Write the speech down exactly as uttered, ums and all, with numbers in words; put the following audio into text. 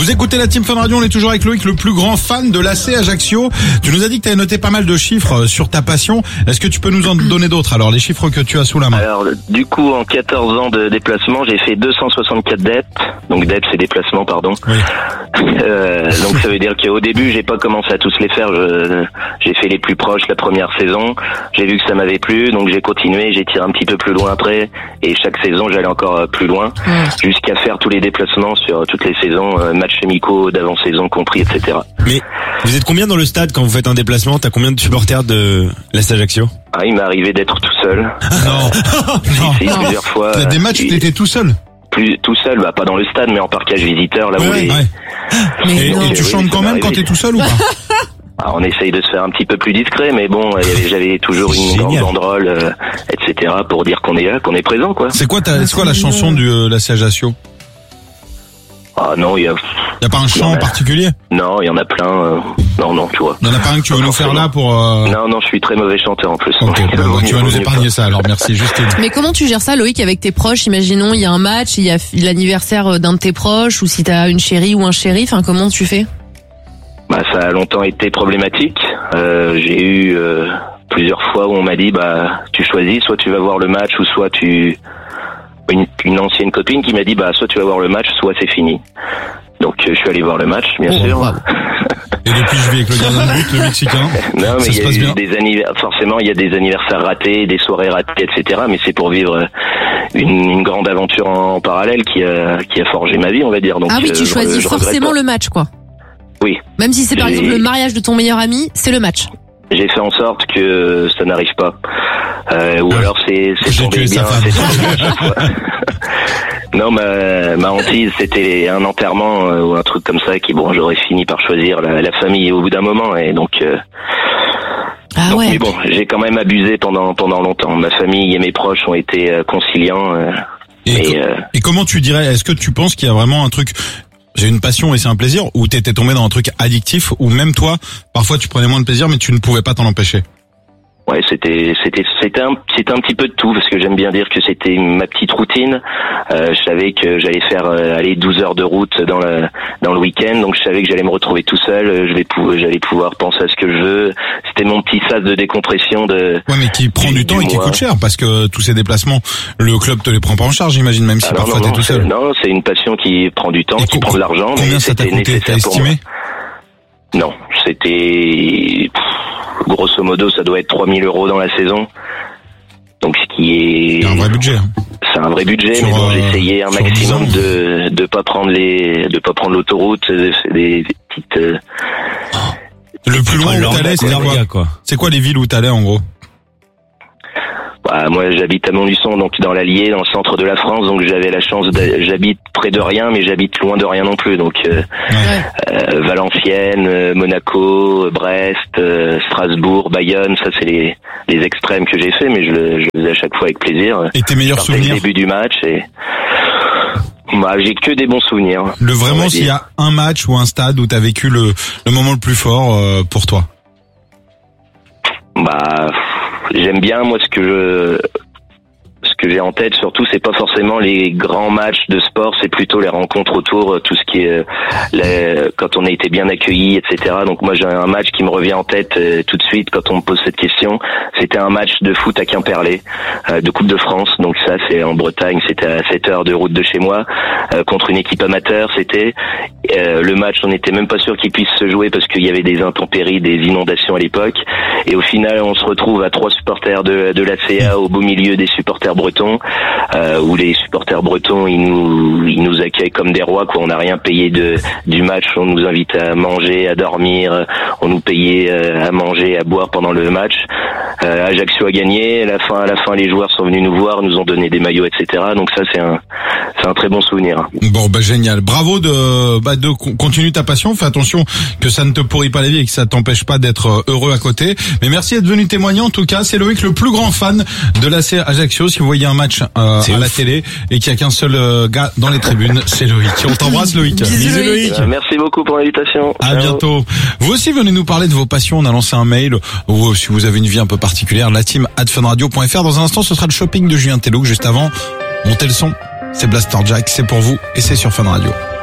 Vous écoutez la Team Fun Radio, on est toujours avec Loïc, le plus grand fan de l'A C Ajaccio. Tu nous as dit que tu avais noté pas mal de chiffres sur ta passion. Est-ce que tu peux nous en donner d'autres, alors, les chiffres que tu as sous la main? Alors, du coup, en quatorze ans de déplacement, j'ai fait deux cent soixante-quatre D E P. Donc D E P, c'est déplacement, pardon. Oui. Euh, donc ça veut dire qu'au début, j'ai pas commencé à tous les faire. Je, j'ai fait les plus proches la première saison. J'ai vu que ça m'avait plu, donc j'ai continué. J'ai tiré un petit peu plus loin après. Et chaque saison, j'allais encore plus loin, jusqu'à faire tous les déplacements sur toutes les saisons, euh, matchs amicaux d'avant-saison compris, et cetera. Mais vous êtes combien dans le stade quand vous faites un déplacement? T'as combien de supporters de l'A C Ajaccio? Ah, il m'est arrivé d'être tout seul. Non, non. J'ai essayé plusieurs fois. T'as des matchs où t'étais tout seul? Plus tout seul, bah pas dans le stade, mais en parquage visiteur, là ouais, où les... ouais. Mais Et, non. et tu Oui, chantes ça quand m'est même quand arrivé. t'es tout seul ou pas? Ah, on essaye de se faire un petit peu plus discret, mais bon, il y avait- j'avais toujours une grande Génial. banderole, euh, et cetera, pour dire qu'on est là, qu'on est présent, quoi. C'est quoi ta, c'est quoi la chanson du euh, l'A C Ajaccio? Ah non, il y a... Y a pas un chant en particulier? Non, il y en a plein. euh, Non, non, tu vois. Y'en a pas un que tu veux nous faire là pour... Euh... Non, non, je suis très mauvais chanteur en plus. Ok, Donc, bon, vaut bah, tu mieux- vas nous vaut mieux épargner ça alors, merci Justine. Mais comment tu gères ça, Loïc, avec tes proches? Imaginons, il y a un match, il y a l'anniversaire d'un de tes proches, ou si t'as une chérie ou un chéri, enfin, comment tu fais? Bah, ça a longtemps été problématique. Euh, j'ai eu euh, plusieurs fois où on m'a dit, bah, tu choisis, soit tu vas voir le match, ou soit tu... Une, une ancienne copine qui m'a dit, bah, soit tu vas voir le match, soit c'est fini. Donc, euh, je suis allé voir le match, bien Oh, sûr. wow. Et depuis je vis avec le gardien de but, le Mexicain. Non, mais Ça il se y a passe eu bien. des anniversaires, forcément, il y a des anniversaires ratés, des soirées ratées, et cetera. Mais c'est pour vivre euh, une, une grande aventure en, en parallèle qui a, qui a forgé ma vie, on va dire. Donc, Ah oui, euh, tu je- choisis je regrette forcément pas. le match, quoi. Oui. Même si c'est par J'ai- exemple le mariage de ton meilleur ami, c'est le match. J'ai fait en sorte que ça n'arrive pas. Euh, ou alors c'est, c'est J'ai tombé tué sa bien, femme. c'est tombé bien à chaque fois. Non, ma, ma hantise, c'était un enterrement euh, ou un truc comme ça qui, bon, j'aurais fini par choisir la, la famille au bout d'un moment. Et donc, euh, Ah donc, ouais. mais bon, j'ai quand même abusé pendant pendant longtemps. Ma famille et mes proches ont été euh, conciliants. euh, Et, et, co- euh, et comment tu dirais, est-ce que tu penses qu'il y a vraiment un truc, j'ai une passion et c'est un plaisir, ou t'étais tombé dans un truc addictif, ou même toi, parfois tu prenais moins de plaisir mais tu ne pouvais pas t'en empêcher? Ouais, c'était c'était c'était un c'était un petit peu de tout, parce que j'aime bien dire que c'était ma petite routine. Euh, je savais que j'allais faire euh, aller douze heures de route dans le dans le week-end, donc je savais que j'allais me retrouver tout seul. euh, Je vais pou- j'allais pouvoir penser à ce que je veux. C'était mon petit sas de décompression de. Ouais, mais qui prend Du- du temps du et qui mois. coûte cher, parce que tous ces déplacements, le club te les prend pas en charge, j'imagine, même si Ah non, parfois non, t'es non, tout c'est- seul. non, c'est une passion qui prend du temps, Et qui co- prend de l'argent, Combien mais ça t'a c'était coûté, t'as nécessaire pour moi. estimé? Non, c'était pff, grosso modo, ça doit être trois mille euros dans la saison. Donc ce qui est, C'est un vrai budget. hein. c'est un vrai budget, Sur, mais bon, euh, j'ai essayé un sur maximum dix ans. de de pas prendre les de pas prendre l'autoroute, euh, c'est des, des petites. euh, Le plus loin Oh, où l'orga, t'allais, c'est quoi, quoi? l'orga, quoi. C'est quoi les villes où t'allais, en gros? Bah, moi, j'habite à Montluçon, donc dans l'Allier, dans le centre de la France, donc j'avais la chance, d'a- j'habite près de rien, mais j'habite loin de rien non plus, donc euh, Ouais. euh, Valenciennes, euh, Monaco, Brest, euh, Strasbourg, Bayonne, ça c'est les les extrêmes que j'ai fait, mais je le, je le faisais à chaque fois avec plaisir. Et tes meilleurs Je partais souvenirs? le début du match et bah, j'ai que des bons souvenirs. Le on vraiment, va s'il y dire. a un match ou un stade où t'as vécu le, le moment le plus fort euh, pour toi? Bah, j'aime bien moi ce que je ce que j'ai en tête surtout, c'est pas forcément les grands matchs de sport, c'est plutôt les rencontres autour, tout ce qui est euh, les- quand on a été bien accueillis, et cetera. Donc moi j'ai un match qui me revient en tête euh, tout de suite quand on me pose cette question. C'était un match de foot à Quimperlé, euh, de Coupe de France. Donc ça c'est en Bretagne, c'était à sept heures de route de chez moi, euh, contre une équipe amateur. C'était euh, le match, on n'était même pas sûr qu'il puisse se jouer parce qu'il y avait des intempéries, des inondations à l'époque. Et au final on se retrouve à trois supporters de, de l'A C A au beau milieu des supporters bretons, euh, où les supporters bretons ils nous ils nous accueillent comme des rois, quoi. On n'a rien payé de du match, on nous invite à manger, à dormir, on nous payait euh, à manger, à boire pendant le match. Euh, Ajaccio a gagné, à la fin à la fin les joueurs sont venus nous voir, nous ont donné des maillots, et cetera. Donc ça c'est un c'est un très bon souvenir. Bon, bah génial. Bravo de bah de con- continue ta passion. Fais attention que ça ne te pourrit pas la vie et que ça t'empêche pas d'être heureux à côté. Mais merci d'être venu témoigner. En tout cas, c'est Loïc, le plus grand fan de l'A C Ajaccio. Si vous voyez un match euh, à la télé et qu'il y a qu'un seul euh, gars dans les tribunes, c'est Loïc. On t'embrasse, Loïc. Bisous, Loïc. Euh, merci beaucoup pour l'invitation. À Ciao. bientôt. Vous aussi venez nous parler de vos passions. On a lancé un mail ou euh, si vous avez une vie un peu particulière, la team at funradio point f r. Dans un instant, ce sera le shopping de Julien Tellouk. Juste avant, montez le son. C'est Blaster Jack, c'est pour vous et c'est sur Fun Radio.